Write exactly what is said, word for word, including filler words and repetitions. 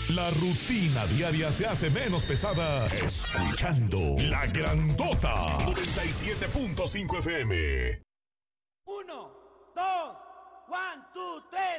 La rutina diaria se hace menos pesada escuchando La Grandota noventa y siete punto cinco F M.